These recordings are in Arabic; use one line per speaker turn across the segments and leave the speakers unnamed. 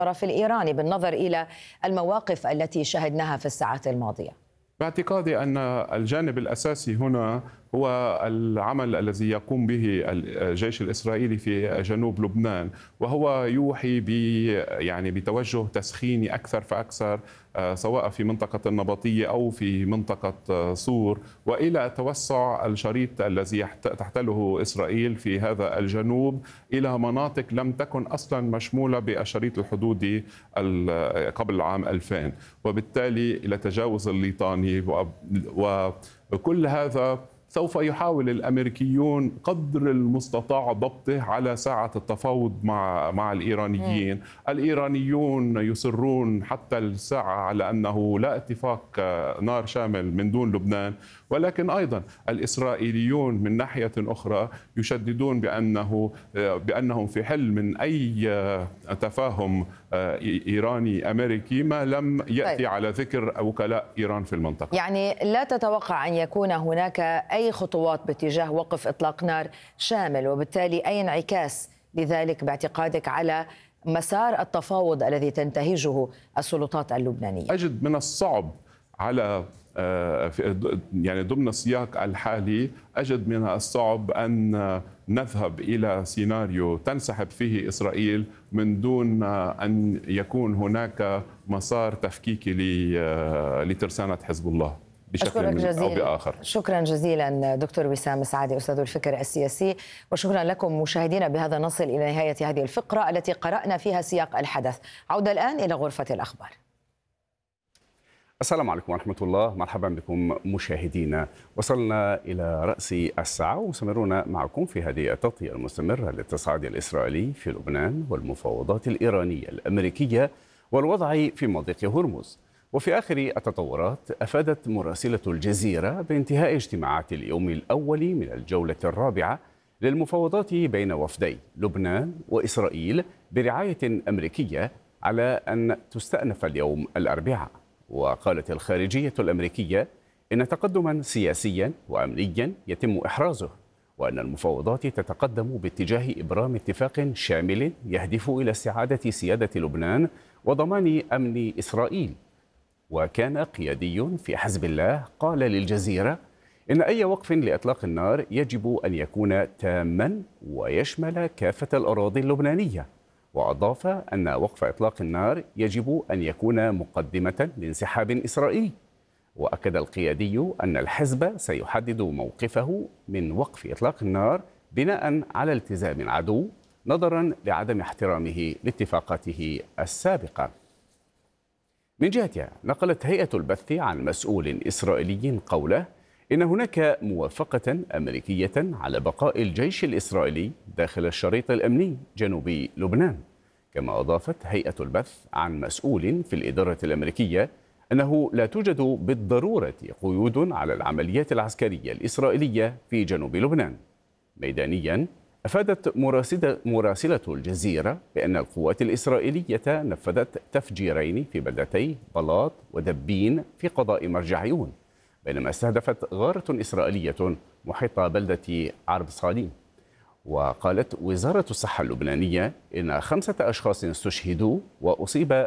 الطرف الإيراني بالنظر إلى المواقف التي شهدناها في الساعات الماضية؟
باعتقادي أن الجانب الأساسي هنا هو العمل الذي يقوم به الجيش الإسرائيلي في جنوب لبنان، وهو يوحي بتوجه تسخيني أكثر فأكثر، سواء في منطقة النبطية أو في منطقة صور، وإلى توسع الشريط الذي تحتله إسرائيل في هذا الجنوب إلى مناطق لم تكن أصلا مشمولة بالشريط الحدودي قبل عام 2000، وبالتالي إلى تجاوز الليطاني. وكل هذا سوف يحاول الأمريكيون قدر المستطاع ضبطه على ساعة التفاوض مع الإيرانيين. الإيرانيون يصرون حتى الساعة على أنه لا اتفاق نار شامل من دون لبنان، ولكن أيضا الإسرائيليون من ناحية أخرى يشددون بأنهم في حل من أي تفاهم إيراني أمريكي ما لم يأتي على ذكر وكلاء إيران في المنطقة.
يعني لا تتوقع أن يكون هناك أي خطوات باتجاه وقف إطلاق نار شامل، وبالتالي أي انعكاس لذلك باعتقادك على مسار التفاوض الذي تنتهجه السلطات اللبنانية؟
أجد من الصعب على ضمن السياق الحالي، أجد من الصعب أن نذهب إلى سيناريو تنسحب فيه إسرائيل من دون أن يكون هناك مسار تفكيكي لترسانة حزب الله بشكل أو بآخر.
شكرا جزيلا دكتور وسام سعدي أستاذ الفكر السياسي، وشكرا لكم مشاهدينا. بهذا نصل إلى نهاية هذه الفقرة التي قرأنا فيها سياق الحدث. عودة الآن إلى غرفة الأخبار.
السلام عليكم ورحمة الله، مرحبا بكم مشاهدينا. وصلنا إلى رأس الساعة ومستمرون معكم في هذه التغطية المستمرة للتصعيد الإسرائيلي في لبنان والمفاوضات الإيرانية الأمريكية والوضع في مضيق هرمز. وفي آخر التطورات، أفادت مراسلة الجزيرة بانتهاء اجتماعات اليوم الأول من الجولة الرابعة للمفاوضات بين وفدي لبنان وإسرائيل برعاية أمريكية على أن تستأنف اليوم الأربعاء. وقالت الخارجية الأمريكية إن تقدما سياسيا وأمنيا يتم إحرازه، وأن المفاوضات تتقدم باتجاه إبرام اتفاق شامل يهدف إلى استعادة سيادة لبنان وضمان أمن إسرائيل. وكان قيادي في حزب الله قال للجزيرة إن أي وقف لإطلاق النار يجب أن يكون تاما ويشمل كافة الأراضي اللبنانية. وأضاف أن وقف إطلاق النار يجب أن يكون مقدمة لانسحاب إسرائيلي. وأكد القيادي أن الحزب سيحدد موقفه من وقف إطلاق النار بناء على التزام العدو نظرا لعدم احترامه لاتفاقاته السابقة. من جهتها، نقلت هيئة البث عن مسؤول إسرائيلي قوله إن هناك موافقة أمريكية على بقاء الجيش الإسرائيلي داخل الشريط الأمني جنوب لبنان. كما أضافت هيئة البث عن مسؤول في الإدارة الأمريكية أنه لا توجد بالضرورة قيود على العمليات العسكرية الإسرائيلية في جنوب لبنان. ميدانيا، أفادت مراسلة الجزيرة بأن القوات الإسرائيلية نفذت تفجيرين في بلدتي بلاط ودبين في قضاء مرجعيون، بينما استهدفت غارة إسرائيلية محيط بلدة عرب صالين. وقالت وزارة الصحة اللبنانية إن 5 أشخاص استشهدوا وأصيب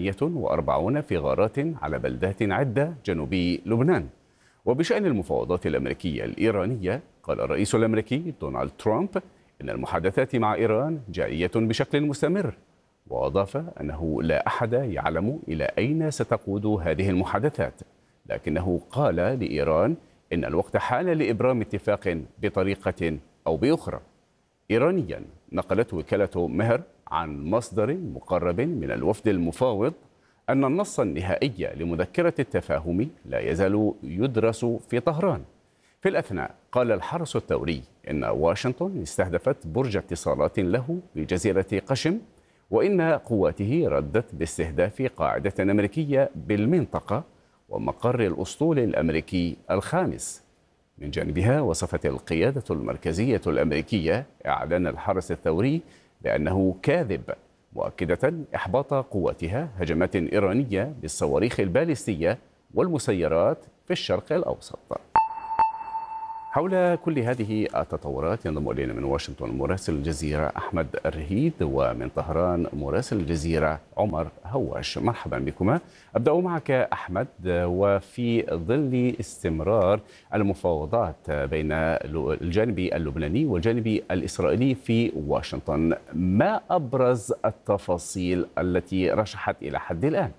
48 في غارات على بلدات عدة جنوب لبنان. وبشأن المفاوضات الأمريكية الإيرانية، قال الرئيس الأمريكي دونالد ترامب إن المحادثات مع إيران جارية بشكل مستمر. وأضاف أنه لا أحد يعلم إلى أين ستقود هذه المحادثات، لكنه قال لإيران إن الوقت حان لإبرام اتفاق بطريقة أو بأخرى. إيرانيا، نقلت وكالة مهر عن مصدر مقرب من الوفد المفاوض أن النص النهائي لمذكرة التفاهم لا يزال يدرس في طهران. في الأثناء، قال الحرس الثوري إن واشنطن استهدفت برج اتصالات له بجزيرة قشم، وإن قواته ردت باستهداف قاعدة أمريكية بالمنطقة ومقر الأسطول الأمريكي الخامس. من جانبها، وصفت القيادة المركزية الأمريكية إعلان الحرس الثوري بأنه كاذب، مؤكدة إحباط قواتها هجمات إيرانية بالصواريخ البالستية والمسيرات في الشرق الأوسط. حول كل هذه التطورات ينضم إلينا من واشنطن مراسل الجزيرة أحمد الرهيد، ومن طهران مراسل الجزيرة عمر هواش. مرحبا بكما. أبدأ معك أحمد، وفي ظل استمرار المفاوضات بين الجانب اللبناني والجانب الإسرائيلي في واشنطن، ما أبرز التفاصيل التي رشحت إلى حد الآن؟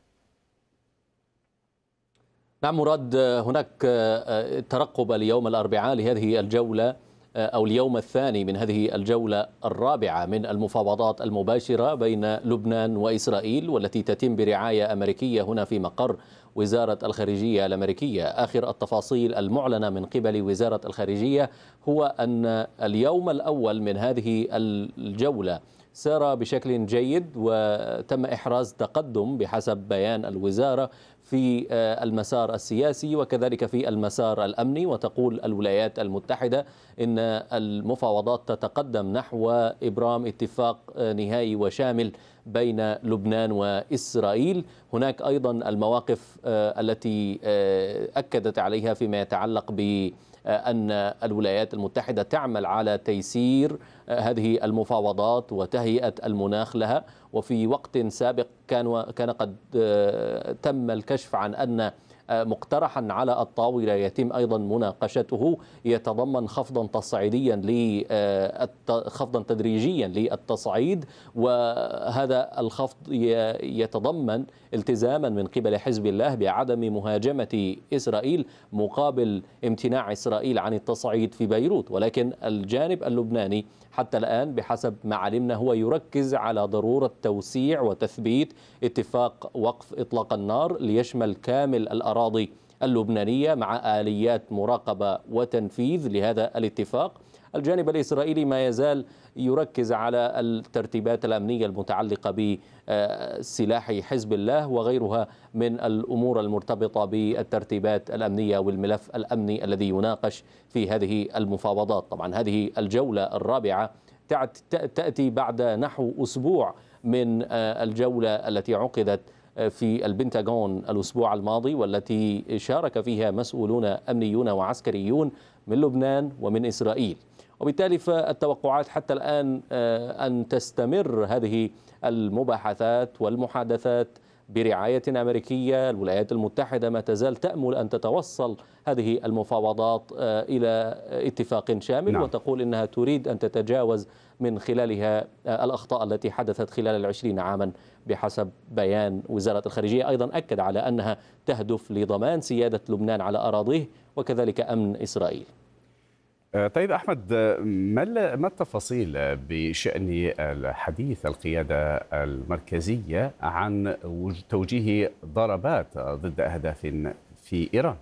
نعم مراد، هناك ترقب اليوم الأربعاء لهذه الجولة أو اليوم الثاني من هذه الجولة الرابعة من المفاوضات المباشرة بين لبنان وإسرائيل، والتي تتم برعاية أمريكية هنا في مقر وزارة الخارجية الأمريكية. آخر التفاصيل المعلنة من قبل وزارة الخارجية هو أن اليوم الأول من هذه الجولة سار بشكل جيد، وتم إحراز تقدم بحسب بيان الوزارة في المسار السياسي وكذلك في المسار الأمني. وتقول الولايات المتحدة إن المفاوضات تتقدم نحو إبرام اتفاق نهائي وشامل بين لبنان وإسرائيل. هناك أيضا المواقف التي أكدت عليها فيما يتعلق بأن الولايات المتحدة تعمل على تيسير هذه المفاوضات وتهيئة المناخ لها. وفي وقت سابق كان قد تم الكشف عن أن مقترحا على الطاولة يتم أيضا مناقشته يتضمن خفضا تدريجيا للتصعيد، وهذا الخفض يتضمن التزاما من قبل حزب الله بعدم مهاجمة إسرائيل مقابل امتناع إسرائيل عن التصعيد في بيروت. ولكن الجانب اللبناني حتى الآن بحسب ما علمنا هو يركز على ضرورة توسيع وتثبيت اتفاق وقف إطلاق النار ليشمل كامل الأراضي اللبنانية مع آليات مراقبة وتنفيذ لهذا الاتفاق. الجانب الإسرائيلي ما يزال يركز على الترتيبات الأمنية المتعلقة بسلاح حزب الله وغيرها من الأمور المرتبطة بالترتيبات الأمنية والملف الأمني الذي يناقش في هذه المفاوضات. طبعا هذه الجولة الرابعة تأتي بعد نحو أسبوع من الجولة التي عقدت في البنتاغون الأسبوع الماضي، والتي شارك فيها مسؤولون أمنيون وعسكريون من لبنان ومن إسرائيل. وبالتالي فالتوقعات حتى الآن أن تستمر هذه المباحثات والمحادثات برعاية أمريكية. الولايات المتحدة ما تزال تأمل أن تتوصل هذه المفاوضات إلى اتفاق شامل. نعم. وتقول إنها تريد أن تتجاوز من خلالها الأخطاء التي حدثت خلال 20 عاما بحسب بيان وزارة الخارجية. أيضا أكد على أنها تهدف لضمان سيادة لبنان على أراضيه وكذلك أمن إسرائيل.
طيب أحمد، ما التفاصيل بشأن الحديث القيادة المركزية عن توجيه ضربات ضد أهداف في إيران؟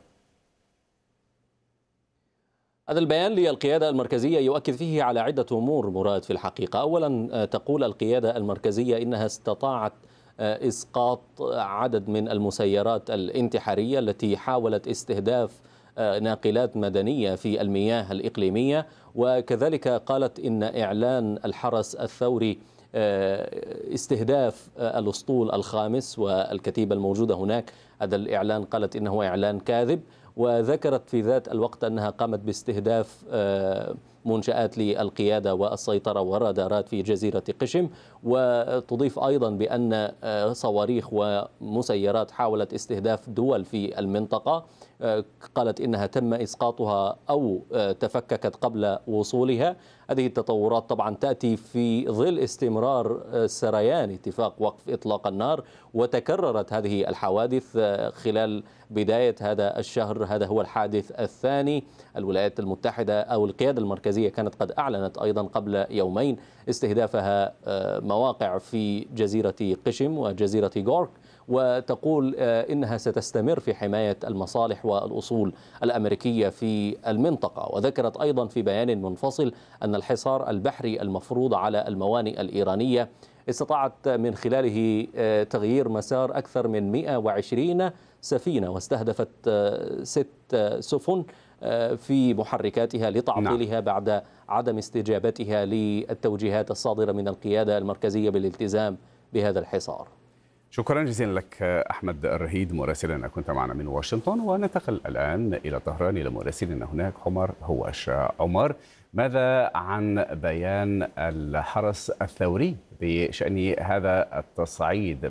هذا البيان للقيادة المركزية يؤكد فيه على عدة أمور مراد. في الحقيقة أولا تقول القيادة المركزية إنها استطاعت إسقاط عدد من المسيرات الانتحارية التي حاولت استهداف ناقلات مدنية في المياه الإقليمية. وكذلك قالت إن إعلان الحرس الثوري استهداف الأسطول الخامس والكتيبة الموجودة هناك، هذا الإعلان قالت إنه إعلان كاذب. وذكرت في ذات الوقت أنها قامت باستهداف منشآت للقيادة والسيطرة ورادارات في جزيرة قشم. وتضيف أيضا بأن صواريخ ومسيرات حاولت استهداف دول في المنطقة. قالت إنها تم إسقاطها أو تفككت قبل وصولها. هذه التطورات طبعا تأتي في ظل استمرار سريان اتفاق وقف إطلاق النار، وتكررت هذه الحوادث خلال بداية هذا الشهر. هذا هو الحادث الثاني. الولايات المتحدة أو القيادة المركزية كانت قد أعلنت أيضا قبل يومين استهدافها مواقع في جزيرة قشم وجزيرة غورك، وتقول إنها ستستمر في حماية المصالح والأصول الأمريكية في المنطقة. وذكرت أيضا في بيان منفصل أن الحصار البحري المفروض على الموانئ الإيرانية استطاعت من خلاله تغيير مسار أكثر من 120 سفينة، واستهدفت 6 سفن في محركاتها لتعطيلها بعد عدم استجابتها للتوجيهات الصادرة من القيادة المركزية بالالتزام بهذا الحصار.
شكرا جزيلا لك أحمد الرهيد مراسلنا كنت معنا من واشنطن. وننتقل الآن إلى طهران إلى مراسلنا هناك عمر هواش. عمر، ماذا عن بيان الحرس الثوري بشأن هذا التصعيد